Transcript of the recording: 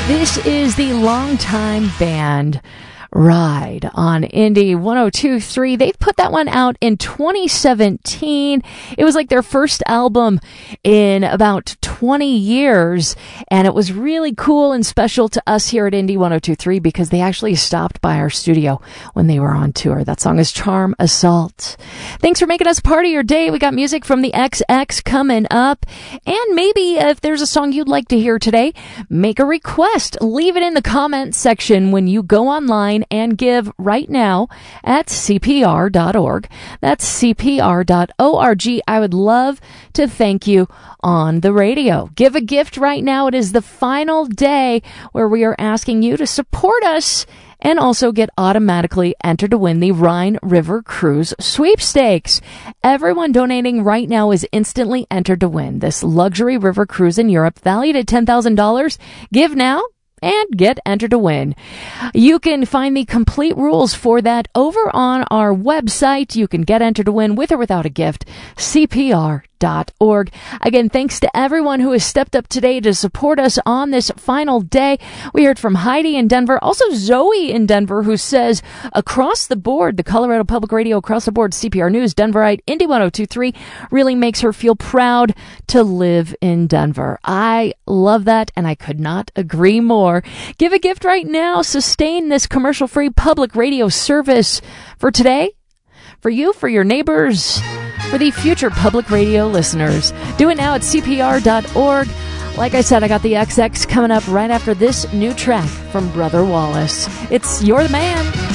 This is the Longtime Band Ride on Indie 102.3. They put that one out in 2017. It was like their first album in about 20 years, and it was really cool and special to us here at Indie 102.3 because they actually stopped by our studio when they were on tour. That song is Charm Assault. Thanks for making us part of your day. We got music from the XX coming up, and maybe if there's a song you'd like to hear today, make a request. Leave it in the comments section when you go online and give right now at CPR.org. That's CPR.org. I would love to thank you on the radio. Give a gift right now. It is the final day where we are asking you to support us and also get automatically entered to win the Rhine River Cruise sweepstakes. Everyone donating right now is instantly entered to win this luxury river cruise in Europe valued at $10,000. Give now and get entered to win. You can find the complete rules for that over on our website. You can get entered to win with or without a gift. CPR.org. Again, thanks to everyone who has stepped up today to support us on this final day. We heard from Heidi in Denver, also Zoe in Denver, who says across the board, the Colorado Public Radio across the board, CPR News, Denverite, Indie 102.3 really makes her feel proud to live in Denver. I love that, and I could not agree more. Give a gift right now. Sustain this commercial-free public radio service for today, for you, for your neighbors, for the future public radio listeners. Do it now at CPR.org. Like I said, I got the XX coming up right after this new track from Brother Wallace. It's You're the Man.